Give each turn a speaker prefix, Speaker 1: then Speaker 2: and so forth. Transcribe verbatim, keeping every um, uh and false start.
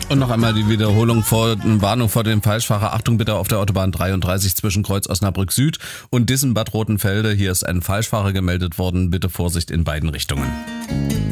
Speaker 1: Und noch einmal die Wiederholung vor, Warnung vor dem Falschfahrer. Achtung bitte auf der Autobahn dreiunddreißig zwischen Kreuz Osnabrück Süd und Dissen Bad Rotenfelde. Hier ist ein Falschfahrer gemeldet worden. Bitte Vorsicht in beiden Richtungen.